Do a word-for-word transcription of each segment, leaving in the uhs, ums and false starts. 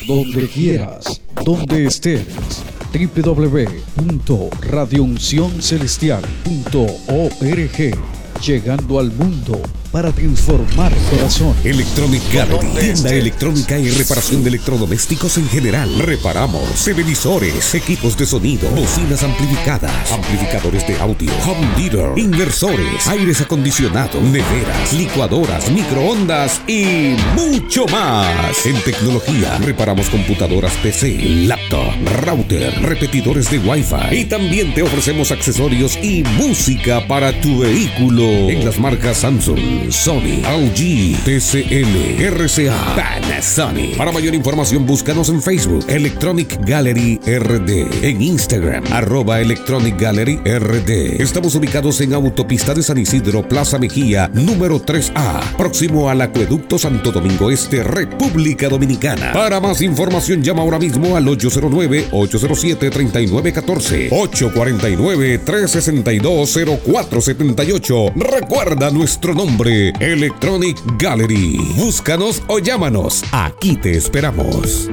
donde quieras, donde estés. doble u doble u doble u punto radio unción celestial punto org. Llegando al mundo para transformar corazón. Electronic Gallery, tienda electrónica y reparación de electrodomésticos en general. Reparamos televisores, equipos de sonido, bocinas amplificadas, amplificadores de audio, home theater, inversores, aires acondicionados, neveras, licuadoras, microondas y mucho más. En tecnología, reparamos computadoras P C, laptop, router, repetidores de Wi-Fi y también te ofrecemos accesorios y música para tu vehículo en las marcas Samsung, Sony, L G, T C L, R C A, Panasonic. Para mayor información búscanos en Facebook Electronic Gallery R D, en Instagram arroba Electronic Gallery R D. Estamos ubicados en Autopista de San Isidro, Plaza Mejía, número tres A, próximo al Acueducto Santo Domingo Este, República Dominicana. Para más información llama ahora mismo al ocho cero nueve, ocho cero siete, tres nueve uno cuatro, ocho cuatro nueve, tres seis dos, cero cuatro siete ocho. Recuerda nuestro nombre, Electronic Gallery. Búscanos o llámanos. Aquí te esperamos.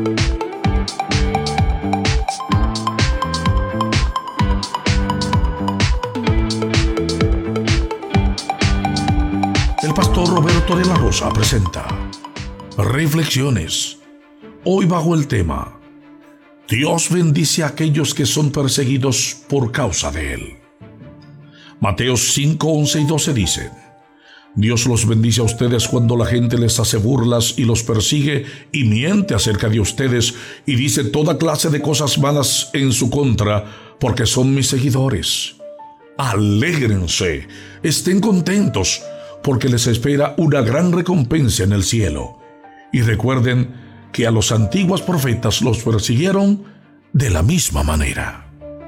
El pastor Roberto de la Rosa presenta Reflexiones. Hoy bajo el tema: Dios bendice a aquellos que son perseguidos por causa de Él. Mateo cinco, once y doce dice: Dios los bendice a ustedes cuando la gente les hace burlas y los persigue y miente acerca de ustedes y dice toda clase de cosas malas en su contra, porque son mis seguidores. Alégrense, estén contentos, porque les espera una gran recompensa en el cielo. Y recuerden que a los antiguos profetas los persiguieron de la misma manera.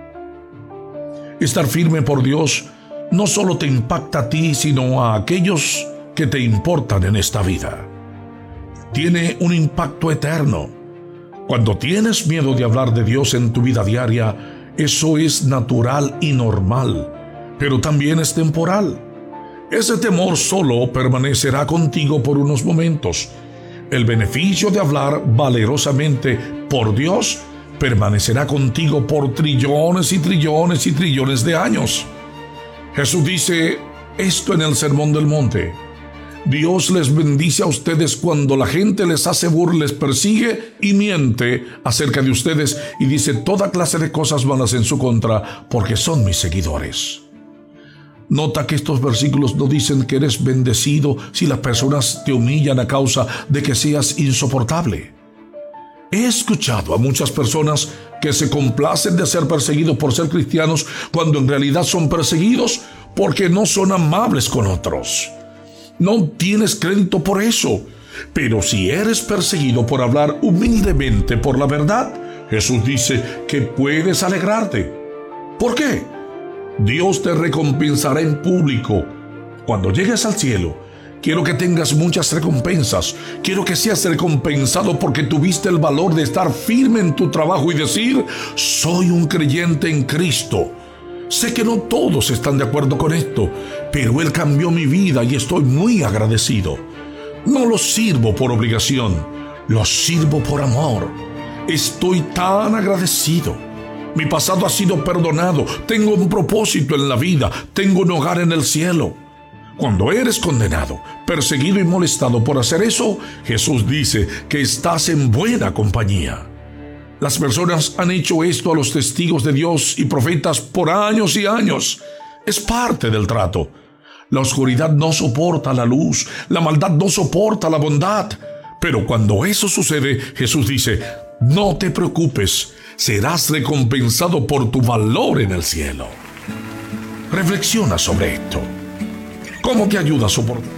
Estar firme por Dios no solo te impacta a ti, sino a aquellos que te importan en esta vida. Tiene un impacto eterno. Cuando tienes miedo de hablar de Dios en tu vida diaria, eso es natural y normal, pero también es temporal. Ese temor solo permanecerá contigo por unos momentos. El beneficio de hablar valerosamente por Dios permanecerá contigo por trillones y trillones y trillones de años. Jesús dice esto en el Sermón del Monte: Dios les bendice a ustedes cuando la gente les hace burla, les persigue y miente acerca de ustedes y dice toda clase de cosas malas en su contra, porque son mis seguidores. Nota que estos versículos no dicen que eres bendecido si las personas te humillan a causa de que seas insoportable. He escuchado a muchas personas que se complacen de ser perseguidos por ser cristianos cuando en realidad son perseguidos porque no son amables con otros. No tienes crédito por eso, pero si eres perseguido por hablar humildemente por la verdad, Jesús dice que puedes alegrarte. ¿Por qué? Dios te recompensará en público. Cuando llegues al cielo, quiero que tengas muchas recompensas. Quiero que seas recompensado porque tuviste el valor de estar firme en tu trabajo y decir: soy un creyente en Cristo. Sé que no todos están de acuerdo con esto, pero Él cambió mi vida y estoy muy agradecido. No lo sirvo por obligación, lo sirvo por amor. Estoy tan agradecido. Mi pasado ha sido perdonado. Tengo un propósito en la vida. Tengo un hogar en el cielo. Cuando eres condenado, perseguido y molestado por hacer eso, Jesús dice que estás en buena compañía. Las personas han hecho esto a los testigos de Dios y profetas por años y años. Es parte del trato. La oscuridad no soporta la luz, la maldad no soporta la bondad. Pero cuando eso sucede, Jesús dice: no te preocupes, serás recompensado por tu valor en el cielo. Reflexiona sobre esto. ¿Cómo te ayuda a soportar?